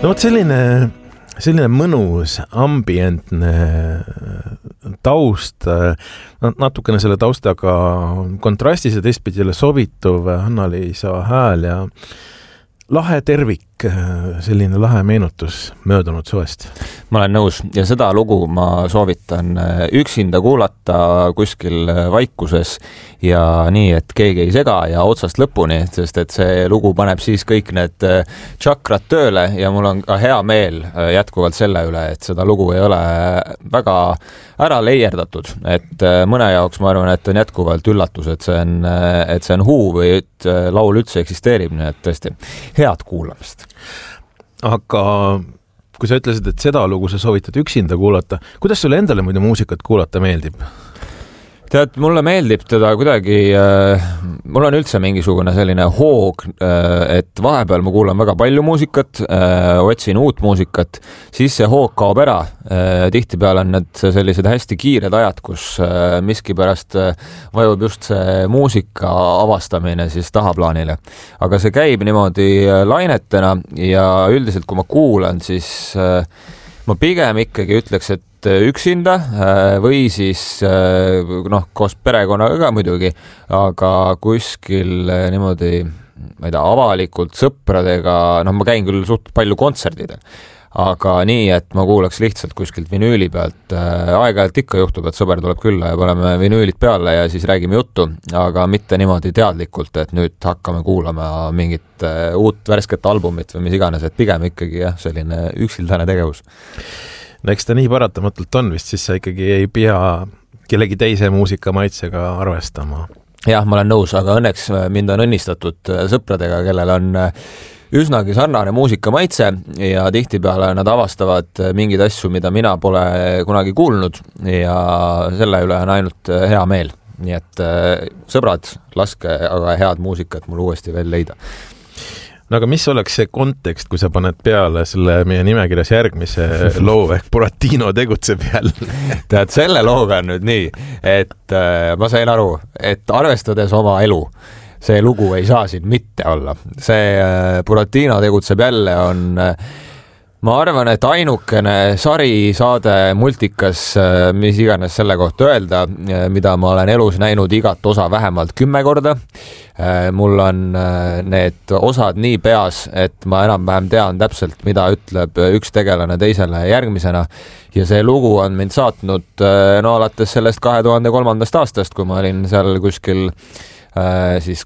No vot selline mõnus, ambientne taust, natukene selle taustaga kontrastis ja teistpidi sobituv Hanna-Liisa hääl ja lahe tervik, selline lahe meenutus möödunud suvest. Ma olen nõus ja seda lugu ma soovitan üksinda kuulata kuskil vaikuses ja nii, et keegi ei sega ja otsast lõpuni, sest et see lugu paneb siis kõik need tšakrad tööle ja mul on ka hea meel jätkuvalt selle üle, et seda lugu ei ole väga ära leierdatud, et mõne jaoks ma arvan, et on jätkuvalt üllatus, et see on huu või et laul üldse eksisteerib, nii et tõesti head kuulamist. Aga kui sa ütlesid, et seda lugu sa soovitad üksinda kuulata, kuidas sulle endale muidu muusikat kuulata meeldib? Tead, mulle meeldib teda kuidagi, mul on üldse mingisugune selline hoog, et vahepeal ma kuulan väga palju muusikat, otsin uut muusikat, siis see hoog kaob ära. Tihtipeale on need sellised hästi kiired ajad, kus miski pärast vajub just see muusika avastamine siis tahaplaanile. Aga see käib niimoodi lainetena ja üldiselt kui ma kuulan, siis ma pigem ikkagi ütleks, et üksinda või siis koos perekonnaga ka muidugi, aga kuskil niimoodi, ma ei tea, avalikult sõpradega, ma käin küll suht palju kontserdidel, aga nii, et ma kuulaks lihtsalt kuskilt vinüüli pealt. Aeg-ajalt ikka juhtub, et sõber tuleb külla ja paneme vinüülid peale ja siis räägime juttu, aga mitte niimoodi teadlikult, et nüüd hakkame kuulama mingit uut värsket albumit või mis iganes, et pigem ikkagi selline üksildane tegevus. No eks ta nii paratamatult on vist, siis sa ikkagi ei pea kellegi teise muusika maitsega arvestama. Jah, ma olen nõus, aga õnneks mind on õnnistatud sõpradega, kellel on üsnagi sarnane muusika maitse ja tihtipeale nad avastavad mingeid asju, mida mina pole kunagi kuulnud ja selle üle on ainult hea meel. Nii et sõbrad, laske aga head muusikat mul uuesti veel leida. No aga mis oleks see kontekst, kui sa paned peale selle meie nimekirjas järgmise loo ehk Buratino tegutseb jälle? Tead, selle looga on nüüd nii, et ma sain aru, et arvestades oma elu, see lugu ei saa siin mitte olla. See Buratino tegutseb jälle on, ma arvan, et ainukene sarisaade multikas, mis iganes selle kohta öelda, mida ma olen elus näinud igat osa vähemalt 10 korda. Mul on need osad nii peas, et ma enam-vähem tean täpselt, mida ütleb üks tegelane teisele järgmisena ja see lugu on mind saatnud alates sellest 2003. aastast, kui ma olin seal kuskil siis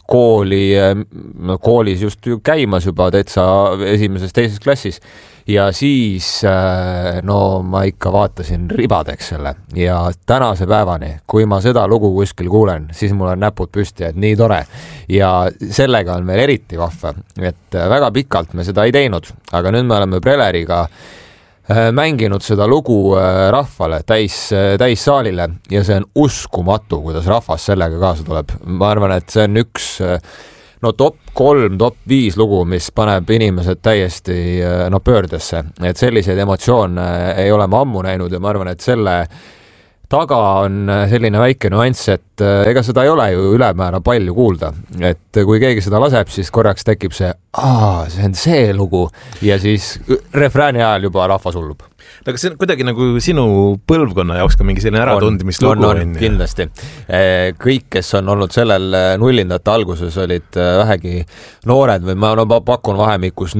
koolis just käimas juba täitsa teises klassis ja siis ma ikka vaatasin ribadeks selle ja tänase päevani, kui ma seda lugu kuskil kuulen, siis mul on näpud püsti, et nii tore ja sellega on veel eriti vahva, et väga pikalt me seda ei teinud, aga nüüd me oleme Preleriga mänginud seda lugu rahvale täis saalile ja see on uskumatu, kuidas rahvas sellega kaasa tuleb. Ma arvan, et see on üks top 3, top 5 lugu, mis paneb inimesed täiesti pöördesse, et selliseid emotsioone ei ole ma ammu näinud ja ma arvan, et selle taga on selline väike nüanss, et ega seda ei ole ju ülemäära palju kuulda, et kui keegi seda laseb, siis korraks tekib see on see lugu ja siis refrääni ajal juba rahvas hullub. Aga see on kuidagi nagu sinu põlvkonna jaoks ka mingi selline äratundmislugu. On, kindlasti. Kõik, kes on olnud sellel nullindate alguses, olid vähegi noored või ma pakun vahemikus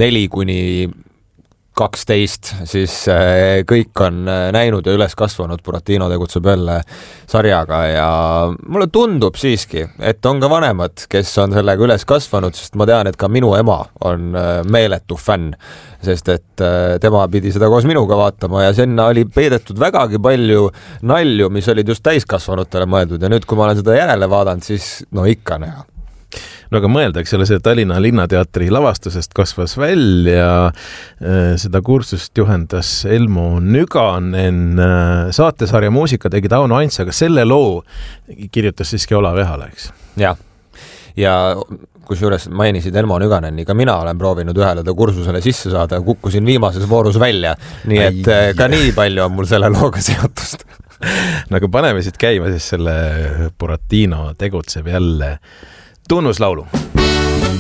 4-12, siis kõik on näinud ja üles kasvanud Buratino tegutseb jälle sarjaga ja mulle tundub siiski, et on ka vanemad, kes on sellega üles kasvanud, sest ma tean, et ka minu ema on meeletu fänn, sest et tema pidi seda koos minuga vaatama ja sinna oli peidetud vägagi palju nalju, mis olid just täiskasvanutele mõeldud ja nüüd, kui ma olen seda järele vaadanud, siis ikka näha. No aga mõeldaks selle Tallinna Linnateatri lavastusest kasvas välja. Seda kursust juhendas Elmo Nüganen, saatesarja muusika tegi Tauno Ants, aga selle loo kirjutas siiski Olav Ehala, eks? Ja kusjuures mainisid Elmo Nüganeni, ka mina olen proovinud ühele kursusele sisse saada, kukkusin viimases voorus välja, nii et ka nii palju on mul selle looga seotust. Nagu paneme siit käima siis selle Buratino tegutseb jälle tunnuslaulu.